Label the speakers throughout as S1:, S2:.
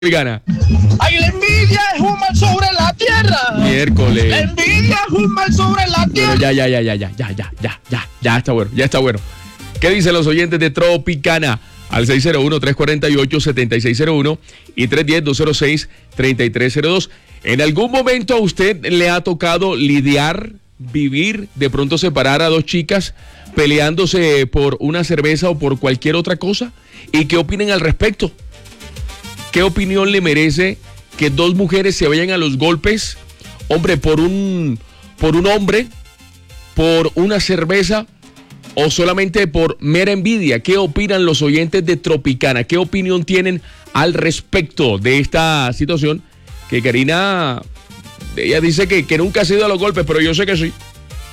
S1: Tropicana.
S2: Ay, la envidia es un mal sobre la tierra.
S1: Miércoles.
S2: La envidia es un mal sobre la tierra.
S1: Pero ya está bueno. ¿Qué dicen los oyentes de Tropicana? Al 601-348-7601 y 310-206-3302. ¿En algún momento a usted le ha tocado lidiar, vivir, de pronto separar a dos chicas peleándose por una cerveza o por cualquier otra cosa? ¿Y qué opinen al respecto? ¿Qué opinión le merece que dos mujeres se vayan a los golpes, hombre, por un hombre, por una cerveza o solamente por mera envidia? ¿Qué opinan los oyentes de Tropicana? ¿Qué opinión tienen al respecto de esta situación? Que Karina, ella dice que nunca ha sido a los golpes, pero yo sé que sí.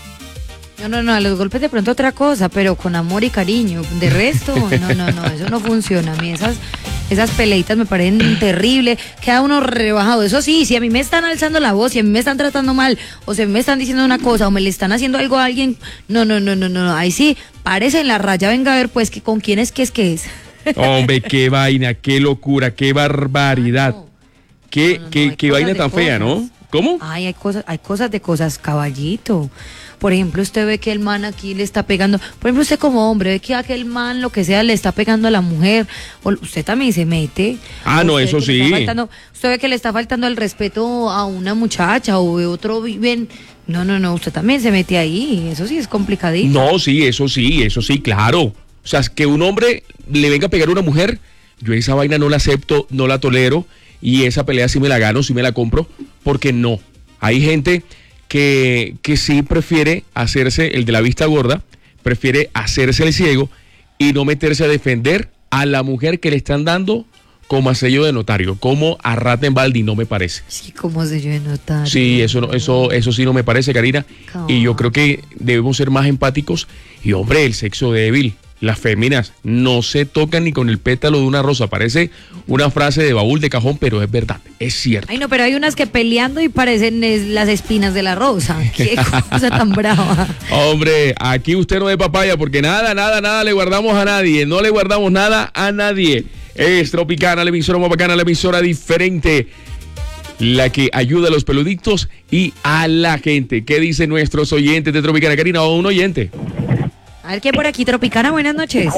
S3: No, a los golpes de pronto otra cosa, pero con amor y cariño. De resto, no, eso no funciona. A mí esas peleitas me parecen terribles, queda uno rebajado. Eso sí, si a mí me están alzando la voz, si a mí me están tratando mal, o si me están diciendo una cosa, o me le están haciendo algo a alguien, no, ahí sí, párese en la raya, venga a ver pues que con quién es que es.
S1: Hombre, qué vaina, qué locura, qué barbaridad.
S3: No,
S1: qué vaina tan fea, ¿no? ¿Cómo?
S3: Ay, hay cosas de cosas, caballito. Por ejemplo, usted ve que el man aquí le está pegando, por ejemplo, usted como hombre ve que aquel man, lo que sea, le está pegando a la mujer, o usted también se mete.
S1: Ah, no, eso sí.
S3: Usted ve que le está faltando el respeto a una muchacha o de otro bien. No, usted también se mete ahí, eso sí es complicadito.
S1: No, sí, eso sí, claro. O sea, que un hombre le venga a pegar a una mujer, yo esa vaina no la acepto, no la tolero, y esa pelea sí me la gano, sí me la compro, porque no. Hay gente que sí prefiere hacerse el de la vista gorda, prefiere hacerse el ciego y no meterse a defender a la mujer que le están dando como a sello de notario, como a rata en balde, no me parece.
S3: Sí, como sello de notario.
S1: Sí, eso sí no me parece, Karina. Y yo creo que debemos ser más empáticos. Y hombre, el sexo débil, las féminas no se tocan ni con el pétalo de una rosa. Parece una frase de baúl de cajón, pero es verdad, es cierto.
S3: Ay, no, pero hay unas que peleando y parecen las espinas de la rosa. Qué cosa tan brava.
S1: Hombre, aquí usted no es papaya porque nada le guardamos a nadie. No le guardamos nada a nadie. Es Tropicana, la emisora más bacana, la emisora diferente, la que ayuda a los peluditos y a la gente. ¿Qué dicen nuestros oyentes de Tropicana? Karina, o un oyente.
S3: A ver, ¿qué por aquí, Tropicana? Buenas noches.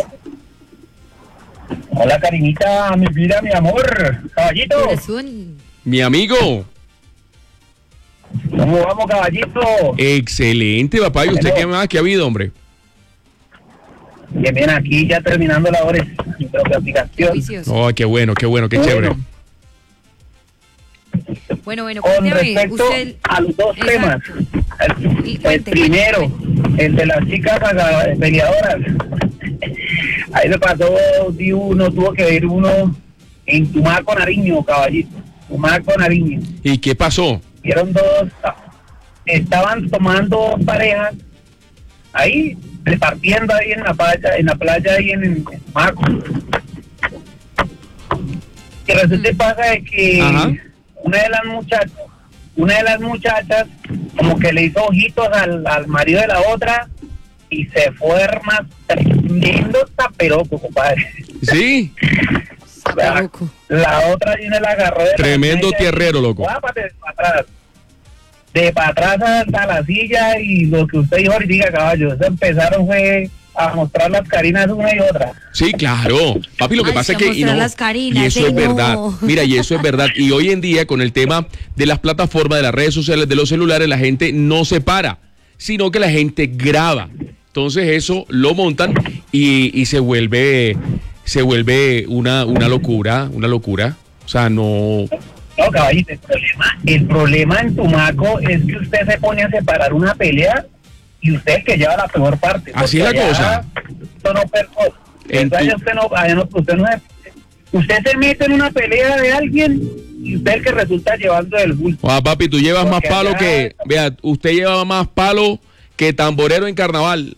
S2: Hola, Karinita, mi vida, mi amor. Caballito.
S1: Mi amigo.
S2: ¿Cómo vamos, caballito?
S1: Excelente, papá. ¿Y usted qué más? ¿Qué ha habido, hombre?
S2: Bien, aquí ya terminando labores de aplicación.
S1: Oh, qué bueno, qué chévere.
S3: Bueno,
S2: Con
S3: cuénteme,
S2: respecto
S3: usted...
S2: a los dos temas. El
S3: Cuente.
S2: primero, el de las chicas peleadoras. Ahí le pasó, tuvo que ir uno en Tumaco, Nariño, caballito. Tumaco, Nariño.
S1: ¿Y qué pasó?
S2: Vieron estaban tomando parejas ahí, repartiendo ahí en la playa ahí en Tumaco. Y resulta y pasa de que una de las muchachas como que le hizo ojitos al marido de la otra y se fue más tremendo taperoco, compadre.
S1: ¿Sí?
S2: La otra viene la agarró de
S1: tremendo tierrero, loco.
S2: De para atrás hasta la silla y lo que usted dijo ahorita, caballo, eso empezaron fue a mostrar las carinas una y otra.
S1: Sí, claro. Papi, lo que pasa es que...
S3: Y las carinas,
S1: y eso es verdad. Mira, y eso es verdad. Y hoy en día, con el tema de las plataformas, de las redes sociales, de los celulares, la gente no se para, sino que la gente graba. Entonces eso lo montan y se vuelve una locura. O sea, no...
S2: No, caballito, el problema en Tumaco es que usted se pone a separar una pelea y usted es el que lleva la peor parte.
S1: Así es la cosa.
S2: Usted se mete en una pelea de alguien y usted es el que resulta llevando el bulto.
S1: Ah, papi, tú llevas más palo que... Vea, usted lleva más palo que tamborero en carnaval.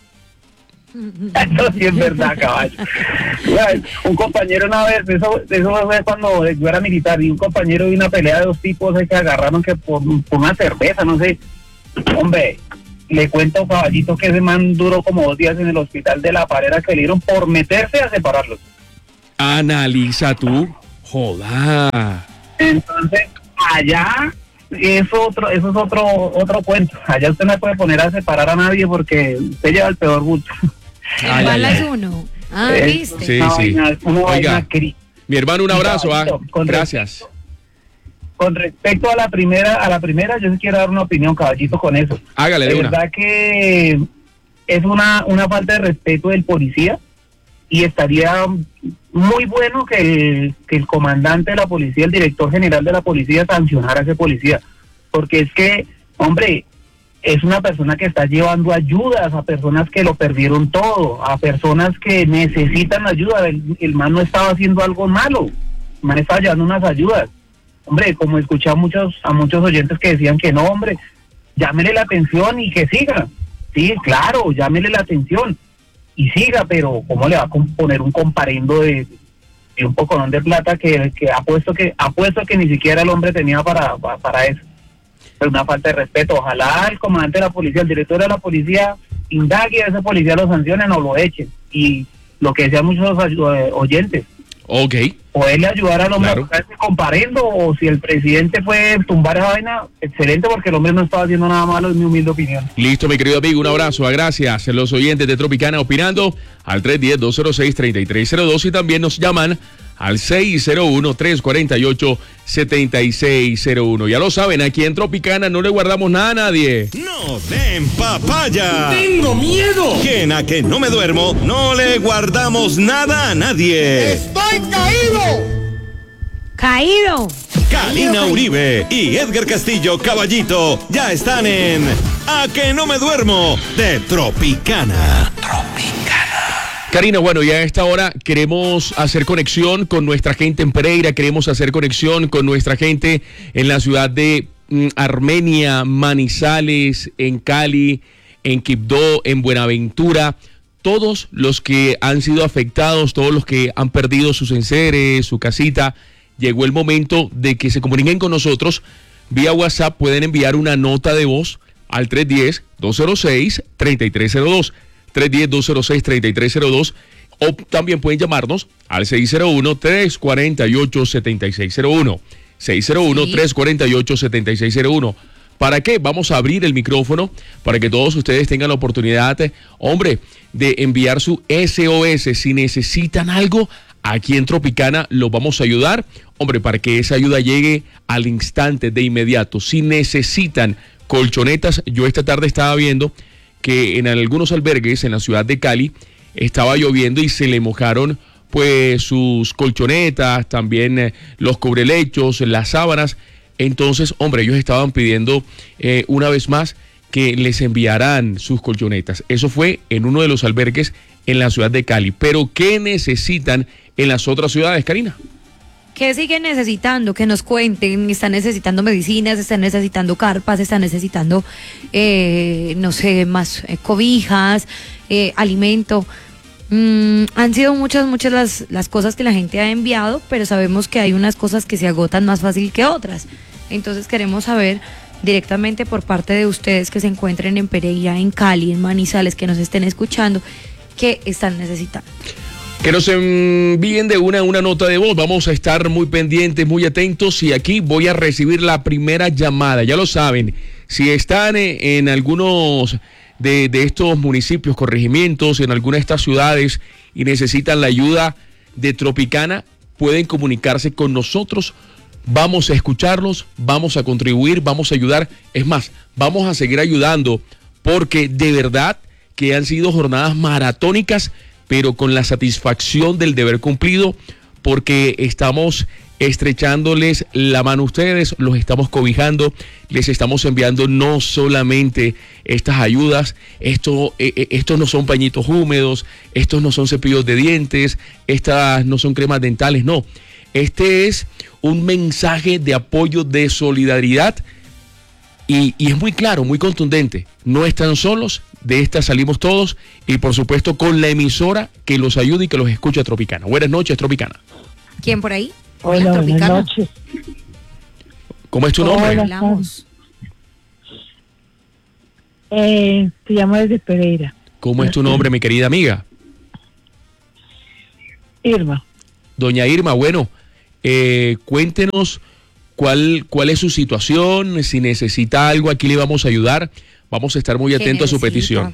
S2: Eso sí es verdad, caballo. Un compañero una vez, eso fue cuando yo era militar, y un compañero vi una pelea de dos tipos que agarraron que por una cerveza, no sé. Hombre, le cuento, caballito, que ese man duró como 2 días en el hospital de La Parera, que le dieron por meterse a separarlos.
S1: Analiza tú. Joda.
S2: Entonces, allá eso es otro cuento. Allá usted no puede poner a separar a nadie porque usted lleva el peor bulto.
S3: El bala es uno. ¿Viste?
S1: Sí, sí. Oiga, mi hermano, un abrazo. Gracias.
S2: Con respecto a la primera, yo sí quiero dar una opinión, caballito, con eso.
S1: Hágale de una.
S2: verdad que es una falta de respeto del policía y estaría muy bueno que el comandante de la policía, el director general de la policía, sancionara a ese policía. Porque es que, hombre, es una persona que está llevando ayudas a personas que lo perdieron todo, a personas que necesitan ayuda. El man no estaba haciendo algo malo, el man estaba llevando unas ayudas. Hombre, como escuché a muchos oyentes que decían que no, hombre, llámele la atención y que siga. Sí, claro, llámele la atención y siga, pero ¿cómo le va a poner un comparendo de un poconón de plata que apuesto que ni siquiera el hombre tenía para eso? Es una falta de respeto. Ojalá el comandante de la policía, el director de la policía, indague a ese policía, lo sancionen o lo echen. Y lo que decían muchos oyentes,
S1: ok,
S2: poderle ayudar al hombre
S1: claro,
S2: a ese comparendo, o si el presidente fue tumbar esa vaina, excelente, porque el hombre no estaba haciendo nada malo, es mi humilde opinión.
S1: Listo, mi querido amigo, un abrazo, gracias. Los oyentes de Tropicana opinando al 310-206-3302 y también nos llaman al 601-348-7601. Ya lo saben, aquí en Tropicana no le guardamos nada a nadie.
S4: ¡No den papaya!
S5: ¡Tengo miedo!
S4: Que en A Que No Me Duermo no le guardamos nada a nadie.
S5: ¡Estoy caído!
S3: ¡Caído!
S4: Karina Uribe y Edgar Castillo Caballito ya están en A Que No Me Duermo de Tropicana.
S1: Karina, bueno, ya a esta hora queremos hacer conexión con nuestra gente en Pereira, queremos hacer conexión con nuestra gente en la ciudad de Armenia, Manizales, en Cali, en Quibdó, en Buenaventura. Todos los que han sido afectados, todos los que han perdido sus enseres, su casita, llegó el momento de que se comuniquen con nosotros. Vía WhatsApp pueden enviar una nota de voz al 310-206-3302. 310-206-3302 o también pueden llamarnos al 601-348-7601. 601-348-7601. ¿Para qué? Vamos a abrir el micrófono para que todos ustedes tengan la oportunidad, hombre, de enviar su SOS. Si necesitan algo, aquí en Tropicana los vamos a ayudar, hombre, para que esa ayuda llegue al instante, de inmediato. Si necesitan colchonetas, yo esta tarde estaba viendo que en algunos albergues en la ciudad de Cali estaba lloviendo y se le mojaron pues sus colchonetas, también los cubrelechos, las sábanas. Entonces, hombre, ellos estaban pidiendo una vez más que les enviaran sus colchonetas. Eso fue en uno de los albergues en la ciudad de Cali. Pero ¿qué necesitan en las otras ciudades, Karina?
S3: ¿Qué siguen necesitando? Que nos cuenten. Están necesitando medicinas, están necesitando carpas, están necesitando, no sé, más cobijas, alimento. Han sido muchas las cosas que la gente ha enviado, pero sabemos que hay unas cosas que se agotan más fácil que otras. Entonces queremos saber directamente por parte de ustedes que se encuentren en Pereira, en Cali, en Manizales, que nos estén escuchando, qué están necesitando.
S1: Que nos envíen de una nota de voz. Vamos a estar muy pendientes, muy atentos, y aquí voy a recibir la primera llamada. Ya lo saben, si están en algunos de estos municipios, corregimientos, en alguna de estas ciudades y necesitan la ayuda de Tropicana, pueden comunicarse con nosotros. Vamos a escucharlos, vamos a contribuir, vamos a ayudar. Es más, vamos a seguir ayudando, porque de verdad que han sido jornadas maratónicas, pero con la satisfacción del deber cumplido, porque estamos estrechándoles la mano a ustedes, los estamos cobijando, les estamos enviando no solamente estas ayudas, estos no son pañitos húmedos, estos no son cepillos de dientes, estas no son cremas dentales, no. Este es un mensaje de apoyo, de solidaridad, y es muy claro, muy contundente. No están solos, de esta salimos todos, y por supuesto con la emisora que los ayude y que los escucha Tropicana. Buenas noches, Tropicana.
S3: ¿Quién por ahí?
S6: Hola,
S3: Tropicana.
S6: buenas noches.
S1: ¿Cómo es tu nombre?
S6: Hola.
S3: Hablamos.
S6: Te llamo desde Pereira.
S1: ¿Cómo es tu nombre, mi querida amiga?
S6: Irma.
S1: Doña Irma, bueno, Cuéntenos cuál es su situación, si necesita algo, aquí le vamos a ayudar. Vamos a estar muy atentos a su petición.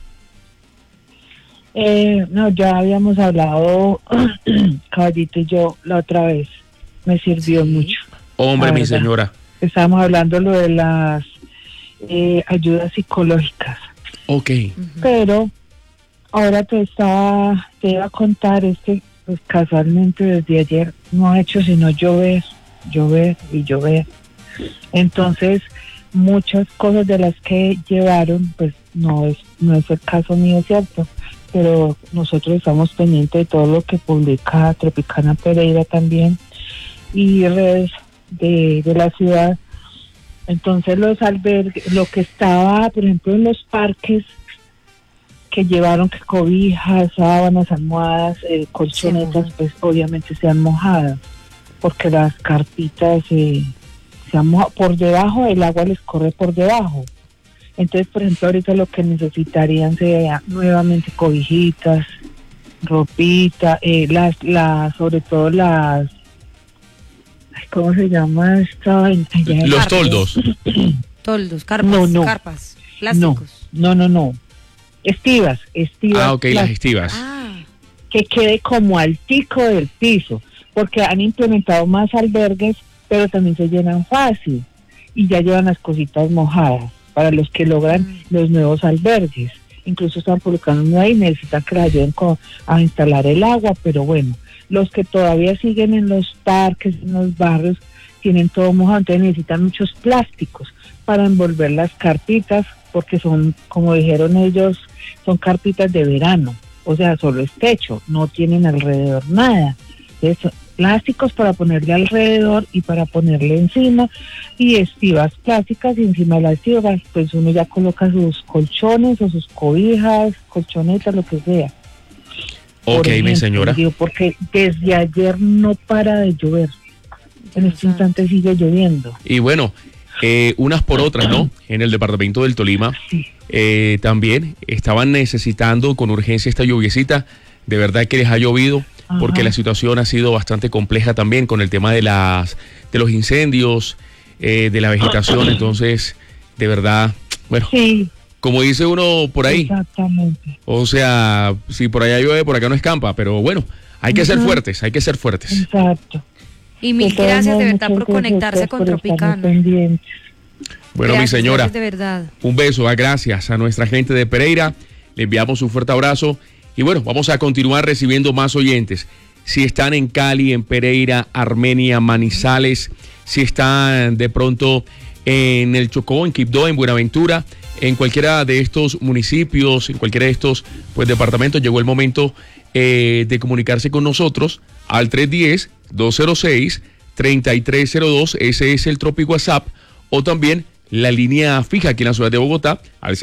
S6: No, ya habíamos hablado, Caballito y yo, la otra vez. Me sirvió mucho.
S1: Hombre, mi
S6: verdad.
S1: señora.
S6: Estábamos hablando lo de las ayudas psicológicas.
S1: Ok.
S6: Pero ahora te iba a contar, es que pues, casualmente desde ayer no ha hecho sino llover y llover. Entonces, muchas cosas de las que llevaron, pues no es el caso mío, ¿cierto? Pero nosotros estamos pendientes de todo lo que publica Tropicana Pereira también y redes de la ciudad. Entonces los albergues, lo que estaba, por ejemplo, en los parques, que llevaron que cobijas, sábanas, almohadas, colchonetas, pues obviamente se han mojado, porque las carpitas se han mojado, por debajo, el agua les corre por debajo. Entonces, por ejemplo, ahorita lo que necesitarían sería nuevamente cobijitas, ropita, sobre todo las, ¿cómo se llama esto?
S1: Los toldos.
S3: Toldos, carpas, carpas, plásticos.
S6: No. Estivas.
S1: Ah, ok, las estivas.
S6: Que quede como altico del piso, porque han implementado más albergues, pero también se llenan fácil y ya llevan las cositas mojadas para los que logran los nuevos albergues. Incluso están publicando ahí, necesitan que les ayuden a instalar el agua, pero bueno, los que todavía siguen en los parques, en los barrios, tienen todo mojado, entonces necesitan muchos plásticos para envolver las carpitas, porque son, como dijeron ellos, son carpitas de verano, o sea, solo es techo, no tienen alrededor nada. Entonces, plásticos para ponerle alrededor y para ponerle encima, y estivas plásticas, y encima de las estivas pues uno ya coloca sus colchones o sus cobijas, colchonetas, lo que sea.
S1: Ok, mi señora.
S6: Digo, porque desde ayer no para de llover, en este instante sigue lloviendo.
S1: Y bueno, unas por otras, ¿no? En el departamento del Tolima también estaban necesitando con urgencia esta lluviecita. De verdad que les ha llovido, porque la situación ha sido bastante compleja también con el tema de los incendios, de la vegetación. Entonces, de verdad, bueno, como dice uno por ahí,
S6: exactamente.
S1: O sea, si por allá llueve, por acá no escampa, pero bueno, hay que ser fuertes, hay que ser fuertes.
S6: Exacto.
S3: Y mil gracias de verdad por conectarse con Tropicana.
S1: Bueno,
S3: gracias,
S1: mi señora,
S3: gracias de verdad.
S1: Un beso, gracias a nuestra gente de Pereira, le enviamos un fuerte abrazo y bueno, vamos a continuar recibiendo más oyentes. Si están en Cali, en Pereira, Armenia, Manizales, si están de pronto en el Chocó, en Quibdó, en Buenaventura, en cualquiera de estos municipios, en cualquiera de estos departamentos, llegó el momento de comunicarse con nosotros al 310-206-3302, ese es el Tropi WhatsApp, o también la línea fija aquí en la ciudad de Bogotá, al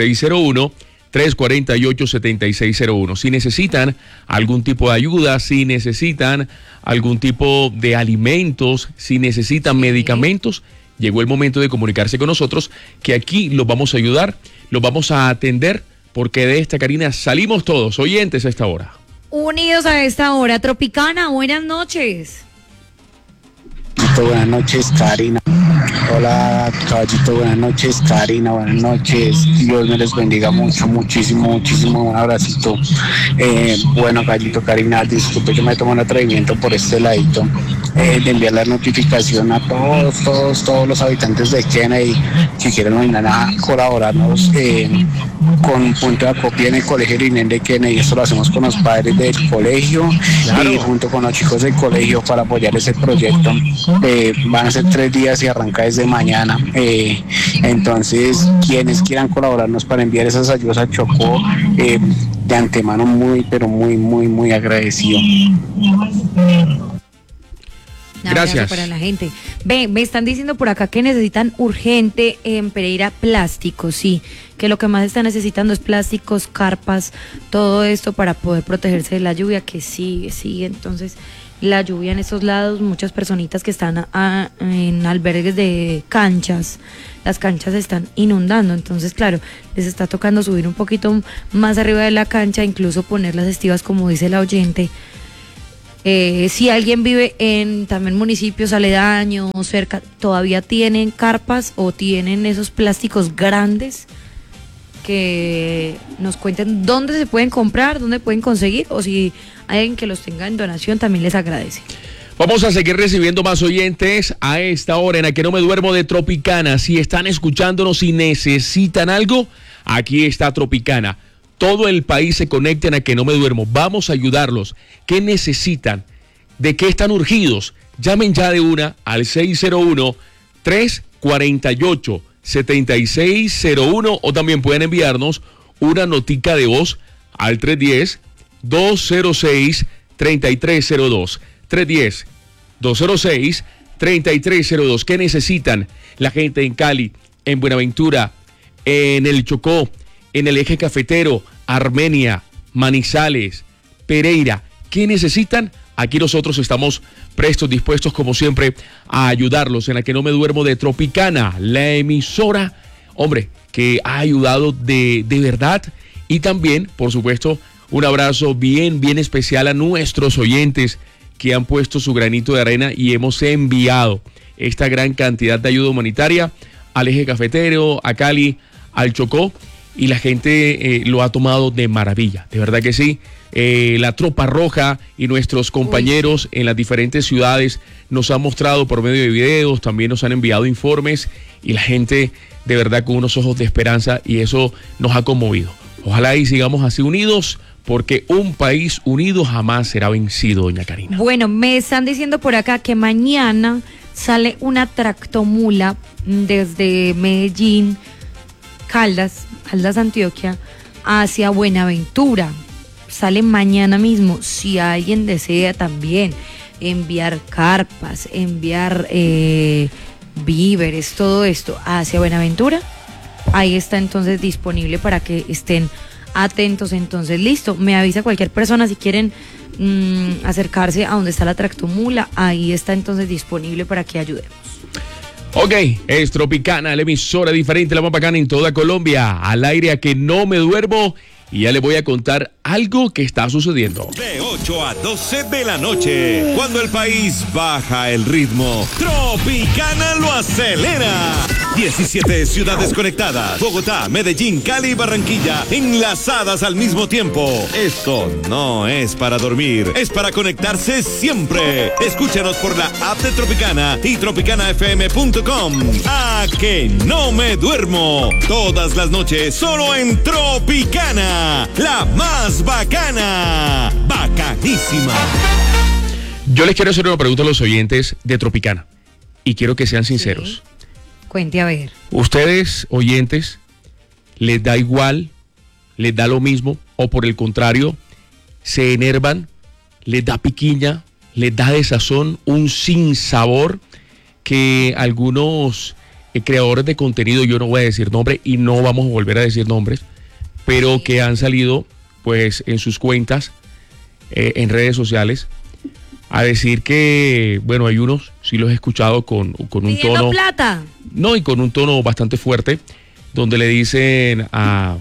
S1: 601-348-7601. Si necesitan algún tipo de ayuda, si necesitan algún tipo de alimentos, si necesitan medicamentos, llegó el momento de comunicarse con nosotros, que aquí los vamos a ayudar, los vamos a atender, porque de esta, Karina, salimos todos oyentes a esta hora.
S3: Unidos a esta hora. Tropicana, buenas noches.
S7: Buenas noches, Karina. Hola, Caballito, buenas noches, Karina, buenas noches. Dios me les bendiga mucho, muchísimo. Un abracito. Bueno, Caballito, Karina, disculpe que me tomo el atrevimiento por este ladito de enviar la notificación a todos los habitantes de Kennedy que quieran mañana colaborarnos con punto de acopio en el colegio Irinen de Kennedy. Esto lo hacemos con los padres del colegio y junto con los chicos del colegio para apoyar ese proyecto. Van a ser 3 días y arranca desde mañana. Entonces, quienes quieran colaborarnos para enviar esas ayudas a Chocó, de antemano muy agradecido.
S1: Gracias
S3: para la gente. Me están diciendo por acá que necesitan urgente en Pereira plásticos, sí, que lo que más están necesitando es plásticos, carpas, todo esto para poder protegerse de la lluvia que sigue. Entonces, la lluvia en esos lados, muchas personitas que están en albergues de canchas, las canchas se están inundando, entonces claro, les está tocando subir un poquito más arriba de la cancha, incluso poner las estivas como dice la oyente, Si alguien vive en también municipios aledaños, cerca, ¿todavía tienen carpas o tienen esos plásticos grandes? Que nos cuenten dónde se pueden comprar, dónde pueden conseguir, o si hay alguien que los tenga en donación, también les agradece.
S1: Vamos a seguir recibiendo más oyentes a esta hora en A Que No Me Duermo de Tropicana. Si están escuchándonos y necesitan algo, aquí está Tropicana. Todo el país se conecta en A Que No Me Duermo. Vamos a ayudarlos. ¿Qué necesitan? ¿De qué están urgidos? Llamen ya de una al 601-348-7601 o también pueden enviarnos una notica de voz al 310-206-3302. 310-206-3302. ¿Qué necesitan la gente en Cali, en Buenaventura, en el Chocó, en el Eje Cafetero, Armenia, Manizales, Pereira? ¿Qué necesitan? Aquí nosotros estamos prestos, dispuestos como siempre a ayudarlos en A Que No Me Duermo de Tropicana, la emisora, hombre, que ha ayudado de verdad. Y también, por supuesto, un abrazo bien especial a nuestros oyentes que han puesto su granito de arena y hemos enviado esta gran cantidad de ayuda humanitaria al Eje Cafetero, a Cali, al Chocó, y la gente lo ha tomado de maravilla, de verdad que sí. La Tropa Roja y nuestros compañeros en las diferentes ciudades nos han mostrado por medio de videos, también nos han enviado informes y la gente de verdad con unos ojos de esperanza, y eso nos ha conmovido. Ojalá y sigamos así unidos, porque un país unido jamás será vencido, doña Karina.
S3: Bueno, me están diciendo por acá que mañana sale una tractomula desde Medellín, Caldas, Antioquia, hacia Buenaventura. Sale mañana mismo. Si alguien desea también enviar carpas, enviar víveres, todo esto hacia Buenaventura, ahí está entonces disponible para que estén atentos. Entonces, listo, me avisa cualquier persona si quieren acercarse a donde está la tractomula, ahí está entonces disponible para que ayudemos.
S1: Ok, es Tropicana, la emisora diferente, la más bacana en toda Colombia, al aire A Que No Me Duermo, y ya les voy a contar algo que está sucediendo.
S4: De 8 a 12 de la noche, cuando el país baja el ritmo, Tropicana lo acelera. 17 ciudades conectadas, Bogotá, Medellín, Cali y Barranquilla, enlazadas al mismo tiempo. Esto no es para dormir, es para conectarse siempre. Escúchanos por la app de Tropicana y tropicanafm.com. A Que No Me Duermo, todas las noches solo en Tropicana, la más bacana, bacanísima.
S1: Yo les quiero hacer una pregunta a los oyentes de Tropicana y quiero que sean sinceros.
S3: Sí. Cuente a ver.
S1: ¿Ustedes, oyentes, les da igual, les da lo mismo, o por el contrario, se enervan, les da piquiña, les da desazón, un sinsabor que algunos creadores de contenido, yo no voy a decir nombre y no vamos a volver a decir nombres, pero que han salido pues en sus cuentas, en redes sociales, a decir que, bueno, hay unos, sí los he escuchado con un tono...
S3: plata.
S1: No, y con un tono bastante fuerte, donde le dicen a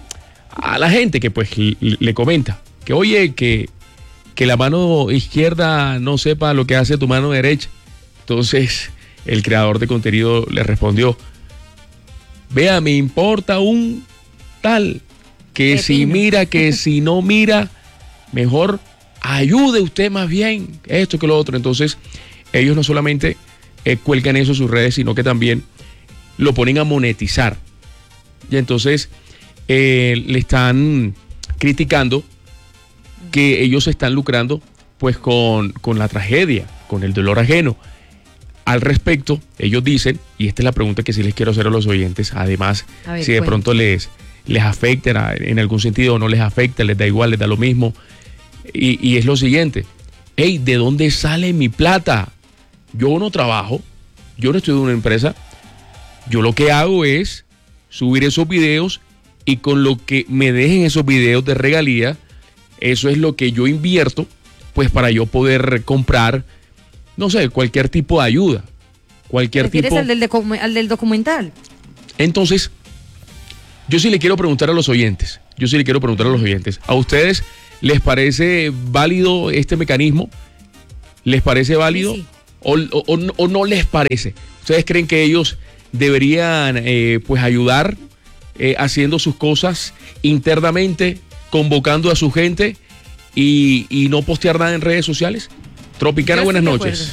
S1: la gente que pues le comenta que oye, que la mano izquierda no sepa lo que hace tu mano derecha. Entonces el creador de contenido le respondió: vea, me importa un tal, que
S3: Pepino.
S1: si mira, que si no mira, mejor ayude usted más bien, esto que lo otro. Entonces ellos no solamente cuelgan eso en sus redes, sino que también lo ponen a monetizar. Y entonces le están criticando que ellos se están lucrando pues con la tragedia, con el dolor ajeno. Al respecto, ellos dicen, y esta es la pregunta que sí les quiero hacer a los oyentes, además,
S3: A ver,
S1: si de pronto les afecta en algún sentido o no les afecta, les da igual, les da lo mismo, y es lo siguiente: hey, ¿de dónde sale mi plata? Yo no trabajo, yo no estoy en una empresa, yo lo que hago es subir esos videos y con lo que me dejen esos videos de regalía, eso es lo que yo invierto, pues para yo poder comprar, no sé, cualquier tipo de ayuda, cualquier tipo...
S3: al del documental?
S1: Entonces, yo sí le quiero preguntar a los oyentes, ¿a ustedes les parece válido este mecanismo ¿Les parece válido?
S3: Sí.
S1: O no les parece? ¿Ustedes creen que ellos deberían pues ayudar haciendo sus cosas internamente, convocando a su gente y no postear nada en redes sociales? Tropicana,
S3: Yo
S1: buenas
S3: estoy de
S1: noches.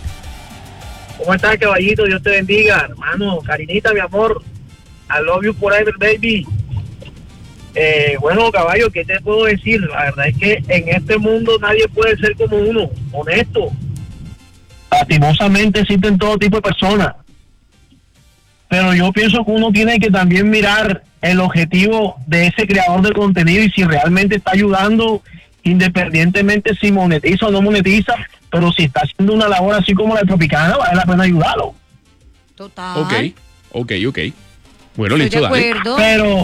S2: ¿Cómo estás, caballito? Dios te bendiga, hermano. Carinita, mi amor. I love you forever, baby. Bueno, caballo, ¿qué te puedo decir? La verdad es que en este mundo nadie puede ser como uno, honesto. Lastimosamente existen todo tipo de personas. Pero yo pienso que uno tiene que también mirar el objetivo de ese creador de contenido y si realmente está ayudando, independientemente si monetiza o no monetiza, pero si está haciendo una labor así como la de Tropicana, vale la pena ayudarlo.
S3: Total.
S1: Ok. Bueno,
S3: Estoy
S1: listo,
S3: de
S1: dale.
S3: acuerdo.
S2: Pero,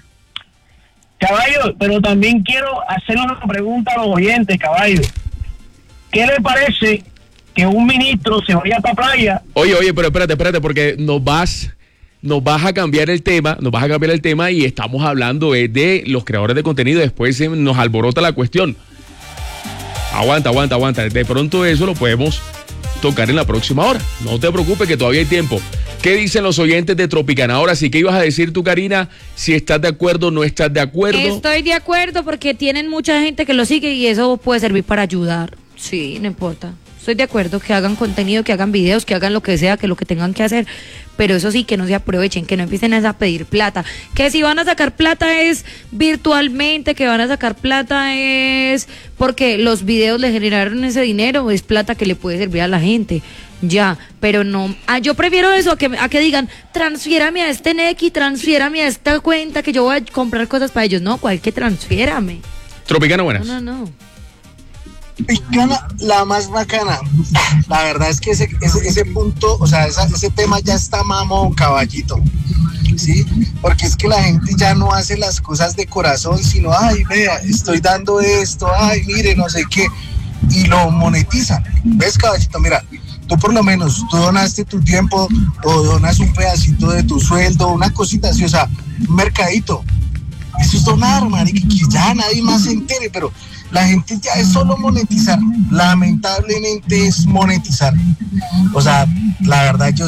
S2: caballo, pero también quiero hacerle una pregunta a los oyentes, caballo. ¿Qué le parece que un ministro se vaya para playa?
S1: Oye, pero espérate, porque nos vas a cambiar el tema, y estamos hablando de los creadores de contenido, después nos alborota la cuestión. Aguanta. De pronto eso lo podemos tocar en la próxima hora. No te preocupes que todavía hay tiempo. ¿Qué dicen los oyentes de Tropicana? Ahora sí, ¿qué ibas a decir tú, Karina? Si estás de acuerdo o no estás de acuerdo.
S3: Estoy de acuerdo porque tienen mucha gente que lo sigue y eso puede servir para ayudar. Sí, no importa. Estoy de acuerdo que hagan contenido, que hagan videos, que hagan lo que sea, que lo que tengan que hacer, pero eso sí, que no se aprovechen, que no empiecen a pedir plata, que si van a sacar plata es virtualmente, que van a sacar plata es porque los videos le generaron ese dinero, es plata que le puede servir a la gente, ya, pero no, yo prefiero eso a que digan, transfiérame a este Nequi, transfiérame a esta cuenta que yo voy a comprar cosas para ellos, no, ¿cuál que transfiérame?
S1: Tropicana, buenas.
S3: No.
S8: Tropicana, la más bacana. La verdad es que ese punto, o sea, ese tema ya está mamón, caballito. ¿Sí? Porque es que la gente ya no hace las cosas de corazón, sino, ay, vea, estoy dando esto, ay, mire, no sé qué, y lo monetizan. ¿Ves, caballito? Mira, tú por lo menos, tú donaste tu tiempo o donas un pedacito de tu sueldo, una cosita así, o sea, un mercadito. Eso es donar, marica, que ya nadie más se entere, pero la gente ya es solo monetizar, lamentablemente es monetizar. O sea, la verdad yo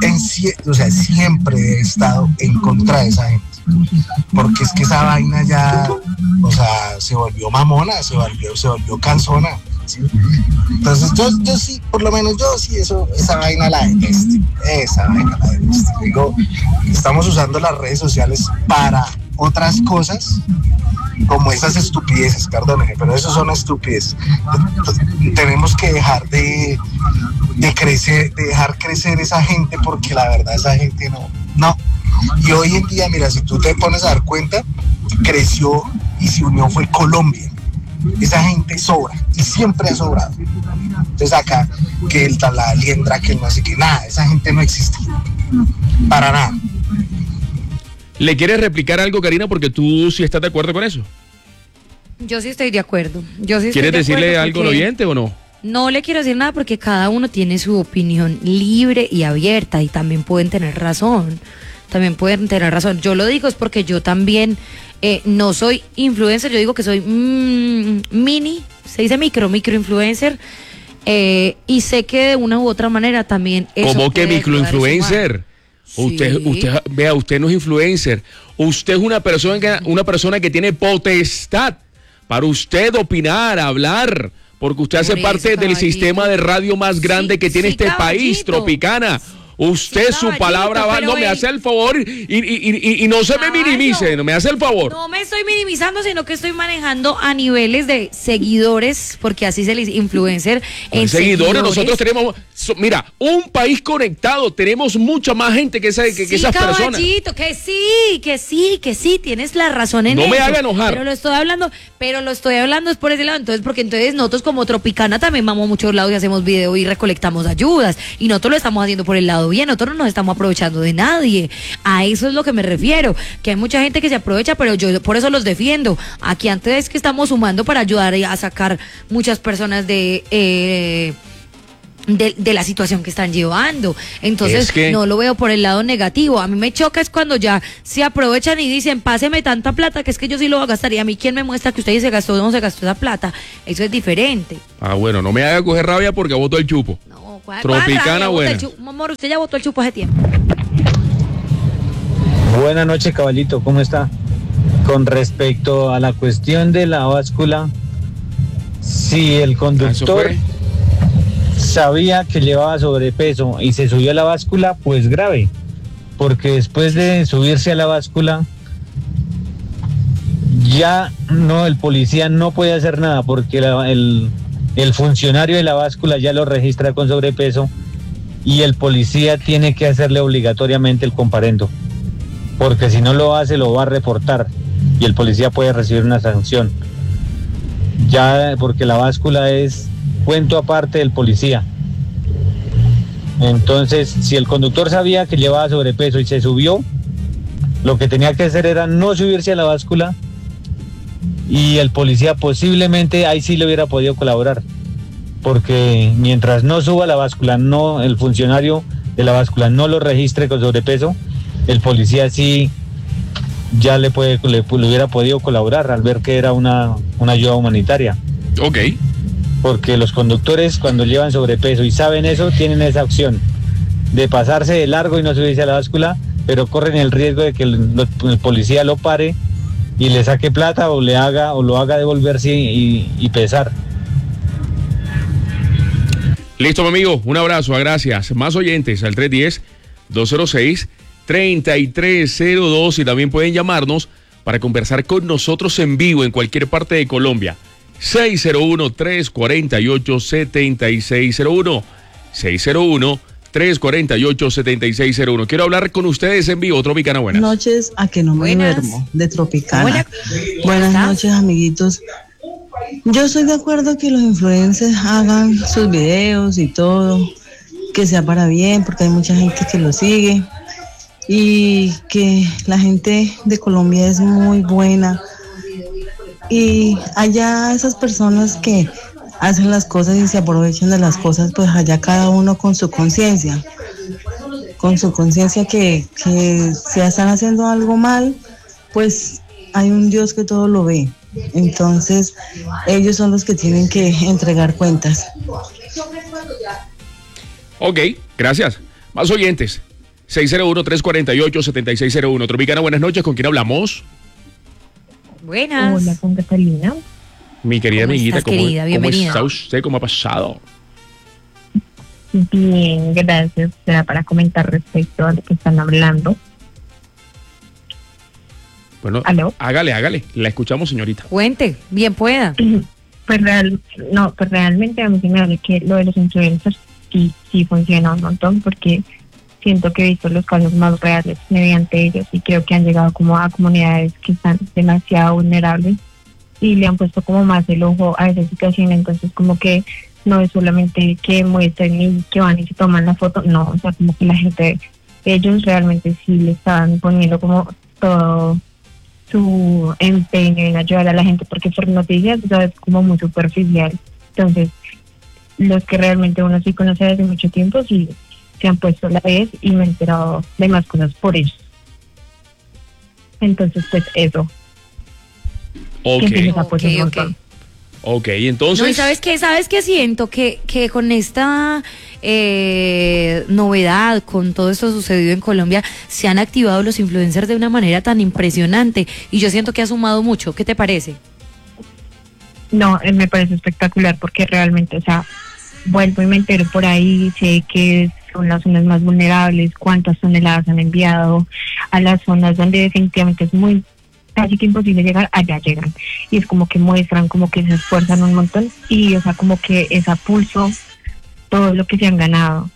S8: siempre he estado en contra de esa gente, porque es que esa vaina ya, o sea, se volvió mamona, se volvió cansona, ¿sí? Entonces yo sí, por lo menos yo sí, esa vaina la detesto, digo, estamos usando las redes sociales para otras cosas como esas estupideces, perdónenme, pero eso son estupideces. Tenemos que dejar de dejar crecer esa gente, porque la verdad esa gente no. Y hoy en día, mira, si tú te pones a dar cuenta, creció y se unió fue Colombia. Esa gente sobra y siempre ha sobrado. Entonces acá, que la liendra, que no sé qué, nada, esa gente no existe. Para nada.
S1: ¿Le quieres replicar algo, Karina? Porque tú sí estás de acuerdo con eso.
S3: Yo sí estoy de acuerdo.
S1: ¿Quieres decirle algo al oyente o no?
S3: No le quiero decir nada porque cada uno tiene su opinión libre y abierta y también pueden tener razón. Yo lo digo es porque yo también no soy influencer, yo digo que soy mini, se dice microinfluencer, y sé que de una u otra manera también eso.
S1: ¿Cómo que microinfluencer?
S3: Sí.
S1: Usted no es influencer. Usted es una persona que tiene potestad para usted opinar, hablar, porque usted hace parte del sistema de radio más grande que tiene este país, Tropicana. Usted, su palabra va, no me hace el favor y no se me minimice, no me hace el favor.
S3: No me estoy minimizando, sino que estoy manejando a niveles de seguidores, porque así se les influencer en
S1: seguidores. Nosotros tenemos, mira, un país conectado, tenemos mucha más gente que esas personas.
S3: Caballito, que sí, tienes la razón en eso.
S1: No me haga enojar.
S3: Pero lo estoy hablando es por ese lado, porque nosotros como Tropicana también vamos a muchos lados y hacemos video y recolectamos ayudas, y nosotros lo estamos haciendo por el lado bien, nosotros no nos estamos aprovechando de nadie. A eso es lo que me refiero, que hay mucha gente que se aprovecha, pero yo por eso los defiendo. Aquí antes es que estamos sumando para ayudar a sacar muchas personas de de la situación que están llevando. Entonces,
S1: Es que-
S3: no lo veo por el lado negativo. A mí me choca es cuando ya se aprovechan y dicen, páseme tanta plata, que es que yo sí lo voy a gastar. Y a mí, ¿quién me muestra que usted se gastó o no se gastó esa plata? Eso es diferente.
S1: Ah, bueno, no me haga coger rabia porque voto el chupo.
S3: No,
S1: Tropicana buena.
S3: Amor, usted ya votó el chupo hace tiempo.
S9: Buenas noches, caballito, ¿cómo está? Con respecto a la cuestión de la báscula, si el
S1: Eso
S9: conductor
S1: fue.
S9: sabía que llevaba sobrepeso y se subió a la báscula, pues grave, porque después de subirse a la báscula, ya no, el policía no puede hacer nada, porque el funcionario de la báscula ya lo registra con sobrepeso y el policía tiene que hacerle obligatoriamente el comparendo, porque si no lo hace lo va a reportar y el policía puede recibir una sanción, ya porque la báscula es cuento aparte del policía. Entonces, si el conductor sabía que llevaba sobrepeso y se subió, lo que tenía que hacer era no subirse a la báscula y el policía posiblemente ahí sí le hubiera podido colaborar, porque mientras no suba la báscula, no, el funcionario de la báscula no lo registre con sobrepeso, el policía sí ya le hubiera podido colaborar al ver que era una ayuda humanitaria.
S1: Ok.
S9: Porque los conductores cuando llevan sobrepeso y saben eso, tienen esa opción de pasarse de largo y no subirse a la báscula, pero corren el riesgo de que el policía lo pare y le saque plata o lo haga devolverse y pesar.
S1: Listo, mi amigo. Un abrazo, gracias. Más oyentes al 310-206-3302 y también pueden llamarnos para conversar con nosotros en vivo en cualquier parte de Colombia. 601-348-7601. 601-348-7601. Quiero hablar con ustedes en vivo. Tropicana, buenas.
S10: Noches a que no me
S3: Buenas.
S10: duermo, de Tropicana.
S3: Hola.
S10: Buenas
S3: ¿Estás?
S10: noches, amiguitos. Yo estoy de acuerdo que los influencers hagan sus videos y todo, que sea para bien, porque hay mucha gente que lo sigue y que la gente de Colombia es muy buena. Y allá esas personas que hacen las cosas y se aprovechan de las cosas, pues allá cada uno con su conciencia que si están haciendo algo mal, pues hay un Dios que todo lo ve. Entonces ellos son los que tienen que entregar cuentas.
S1: Ok, gracias. Más oyentes. 601-348-7601. Tropicana, buenas noches. ¿Con quién hablamos?
S3: Buenas.
S11: Hola, con Catalina.
S1: Mi querida
S3: ¿Cómo
S1: amiguita,
S3: estás, querida?
S1: ¿cómo
S3: Bienvenida.
S1: está usted? ¿Cómo ha pasado?
S11: Bien, gracias. Era para comentar respecto a lo que están hablando.
S1: Bueno,
S11: ¿Aló?
S1: hágale. La escuchamos, señorita.
S3: Cuente, bien pueda.
S11: Pues realmente a mí se me hace que lo de los influencers sí funciona un montón, porque siento que he visto los casos más reales mediante ellos y creo que han llegado como a comunidades que están demasiado vulnerables y le han puesto como más el ojo a esa situación. Entonces como que no es solamente que muestren y que van y se toman la foto, no, o sea, como que la gente, ellos realmente sí le estaban poniendo como todo su empeño en ayudar a la gente, porque por noticias, o sea, es como muy superficial. Entonces los que realmente uno sí conoce desde mucho tiempo sí se han puesto a la vez y me he enterado de más cosas por ellos. Entonces pues eso,
S1: Ok,
S11: que empieza a apoyar un
S3: Ok.
S11: montón.
S1: ok.
S3: No, y
S1: Entonces,
S3: ¿sabes qué siento? Que con esta novedad, con todo esto sucedido en Colombia, se han activado los influencers de una manera tan impresionante y yo siento que ha sumado mucho. ¿Qué te parece?
S11: No, me parece espectacular porque realmente, o sea, vuelvo y me entero por ahí, sé que son las zonas más vulnerables, cuántas toneladas han enviado a las zonas donde definitivamente es muy casi que imposible llegar, allá llegan. Y es como que muestran, como que se esfuerzan un montón y, o sea, como que es a pulso todo lo que se han ganado.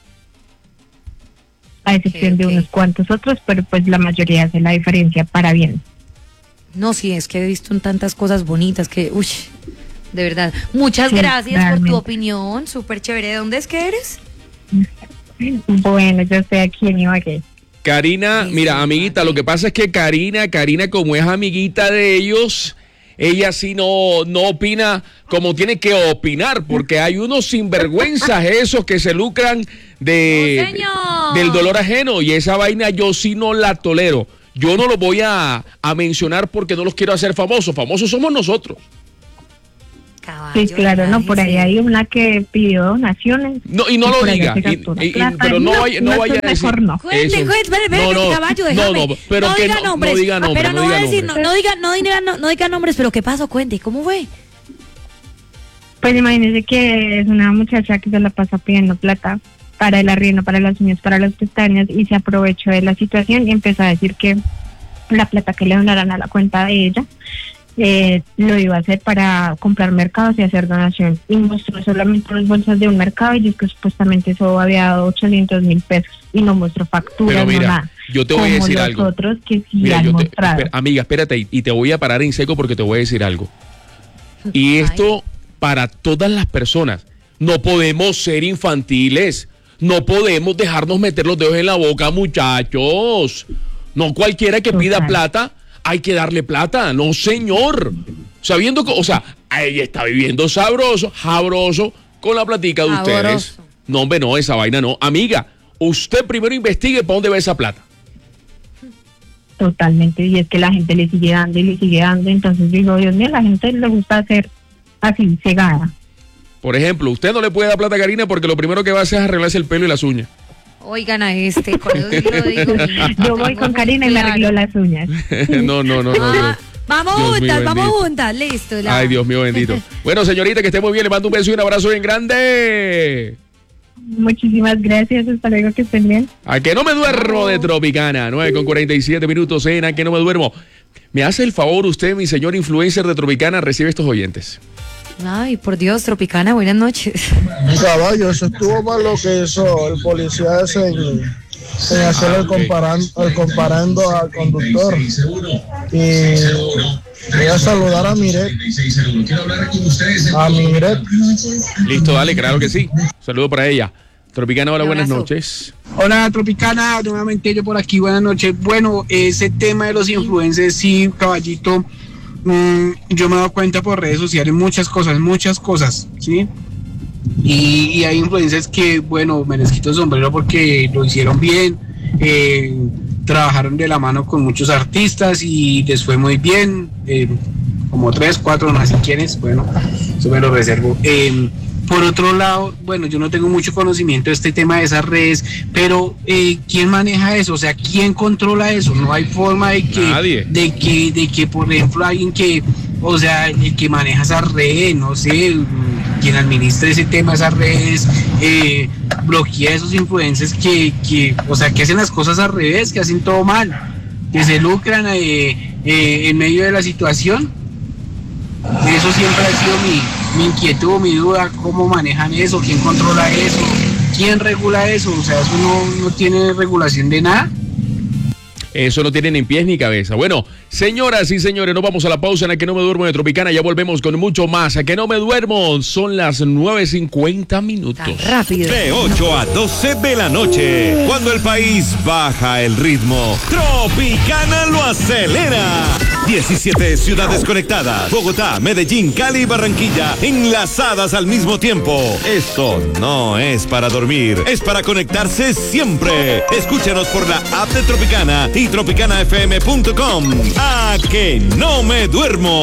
S11: A excepción de
S3: Ok.
S11: unos cuantos otros, pero pues la mayoría hace la diferencia para bien.
S3: No, sí, es que he visto tantas cosas bonitas que, uy, de verdad. Muchas
S11: Sí,
S3: gracias por
S11: realmente.
S3: tu opinión, súper chévere. ¿De dónde es que eres?
S11: Bueno, yo estoy aquí en Ibagué.
S1: Karina,
S3: Sí,
S1: mira,
S3: sí,
S1: amiguita,
S3: sí.
S1: lo que pasa es que Karina, como es amiguita de ellos, ella sí no opina como tiene que opinar, porque hay unos sinvergüenzas esos que se lucran del dolor ajeno, y esa vaina yo sí no la tolero. Yo no lo voy a mencionar porque no los quiero hacer famosos. Famosos somos nosotros.
S11: Sí, claro, no, por ahí hay una que pidió donaciones.
S1: No, y no lo diga, pero no vaya a decir.
S3: Cuente, caballo, déjame.
S1: No, pero
S3: no
S1: que
S3: diga nombres.
S1: No diga nombres.
S3: Pero no voy a decir, no diga nombres, pero ¿qué pasó? Cuente, ¿cómo fue?
S11: Pues imagínese que es una muchacha que se la pasa pidiendo plata para el arriendo, para las uñas, para las pestañas, y se aprovechó de la situación y empezó a decir que la plata que le donaran a la cuenta de ella lo iba a hacer para comprar mercados y hacer donación, y mostró solamente las bolsas de un mercado y dijo que supuestamente eso había dado 800,000 pesos y no mostró facturas.
S1: Pero mira,
S11: no nada.
S1: yo te voy a decir algo.
S11: Otros que sí han mostrado.
S1: Amiga, espérate, y te voy a parar en seco porque te voy a decir algo. Y esto para todas las personas, no podemos ser infantiles, no podemos dejarnos meter los dedos en la boca, muchachos. No cualquiera que pida plata hay que darle plata, no señor. Sabiendo que, ella está viviendo sabroso con la platica de ustedes. No, hombre, no, esa vaina no. Amiga, usted primero investigue para dónde va esa plata.
S11: Totalmente, y es que la gente le sigue dando y le sigue dando, entonces digo, Dios mío, a la gente le gusta hacer así, cegada.
S1: Por ejemplo, usted no le puede dar plata a Karina porque lo primero que va a hacer es arreglarse el pelo y las uñas.
S3: Oigan a con eso sí lo digo.
S11: Yo voy con Karina y me arreglo las uñas.
S1: No.
S3: Vamos juntas, listo.
S1: Ay, Dios mío bendito. Bueno, señorita, que esté muy bien, le mando un beso y un abrazo bien grande.
S11: Muchísimas gracias, hasta luego, que estén bien.
S1: A que no me duermo de Tropicana, 9:47 en A que no me duermo. Me hace el favor usted, mi señor influencer de Tropicana, recibe estos oyentes.
S3: Ay, por Dios, Tropicana, buenas noches.
S12: Caballo, eso estuvo mal lo que hizo el policía ese en hacer el comparando al conductor. Y voy a saludar a Miret.
S1: Listo, dale, claro que sí. Saludo para ella. Tropicana, hola, buenas noches.
S13: Hola, Tropicana, nuevamente yo por aquí, buenas noches. Bueno, ese tema de los influencers, sí, caballito, yo me he dado cuenta por redes sociales muchas cosas, ¿sí? Y hay influencers que, bueno, me les quito el sombrero porque lo hicieron bien, trabajaron de la mano con muchos artistas y les fue muy bien, como 3, 4, no sé quiénes, bueno, eso me lo reservo. Por otro lado, bueno, yo no tengo mucho conocimiento de este tema de esas redes, pero ¿quién maneja eso? O sea, ¿quién controla eso? No hay forma de que,
S1: nadie.
S13: de que por ejemplo, alguien que, o sea, el que maneja esas redes, no sé, quien administra ese tema, esas redes, bloquea a esos influencers que hacen las cosas al revés, que hacen todo mal, que se lucran en medio de la situación. Eso siempre ha sido mi inquietud, mi duda, cómo manejan eso, quién controla eso, quién regula eso, o sea, eso no tiene regulación de nada.
S1: Eso no tiene ni pies ni cabeza. Bueno, señoras y señores, nos vamos a la pausa en A que no me duermo de Tropicana. Ya volvemos con mucho más. A que no me duermo, son las 9:50.
S3: Tan rápido.
S4: De 8 a 12 de la noche, cuando el país baja el ritmo, Tropicana lo acelera. 17 ciudades conectadas: Bogotá, Medellín, Cali y Barranquilla, enlazadas al mismo tiempo. Esto no es para dormir, es para conectarse siempre. Escúchanos por la app de Tropicana y tropicanafm.com. A que no me duermo.